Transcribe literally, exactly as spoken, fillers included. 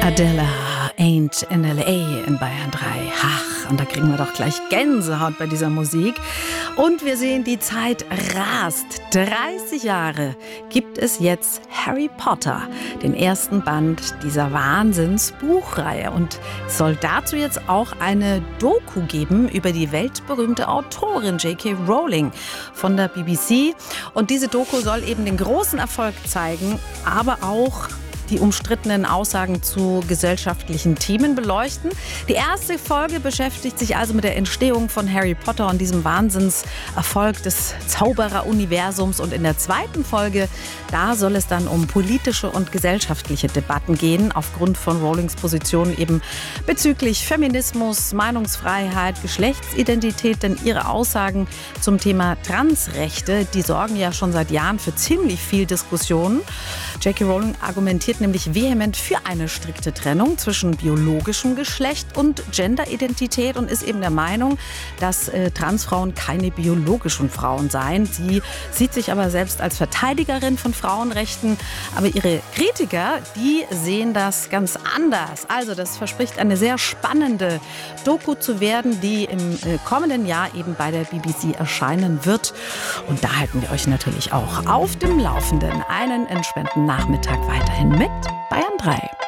Adele Ain't in L A in Bayern drei. Ach, und da kriegen wir doch gleich Gänsehaut bei dieser Musik. Und wir sehen, die Zeit rast. dreißig Jahre gibt es jetzt Harry Potter, den ersten Band dieser Wahnsinnsbuchreihe. Und es soll dazu jetzt auch eine Doku geben über die weltberühmte Autorin J K Rowling von der B B C. Und diese Doku soll eben den großen Erfolg zeigen, aber auch die umstrittenen Aussagen zu gesellschaftlichen Themen beleuchten. Die erste Folge beschäftigt sich also mit der Entstehung von Harry Potter und diesem Wahnsinnserfolg des Zauberer-Universums. Und in der zweiten Folge, da soll es dann um politische und gesellschaftliche Debatten gehen, aufgrund von Rowlings Position eben bezüglich Feminismus, Meinungsfreiheit, Geschlechtsidentität. Denn ihre Aussagen zum Thema Transrechte, die sorgen ja schon seit Jahren für ziemlich viel Diskussionen. J K Rowling argumentiert nämlich vehement für eine strikte Trennung zwischen biologischem Geschlecht und Genderidentität und ist eben der Meinung, dass äh, Transfrauen keine biologischen Frauen seien. Sie sieht sich aber selbst als Verteidigerin von Frauenrechten. Aber ihre Kritiker, die sehen das ganz anders. Also das verspricht eine sehr spannende Doku zu werden, die im äh, kommenden Jahr eben bei der B B C erscheinen wird. Und da halten wir euch natürlich auch auf dem Laufenden. Einen entspannten Nachmittag weiterhin mit Bayern drei.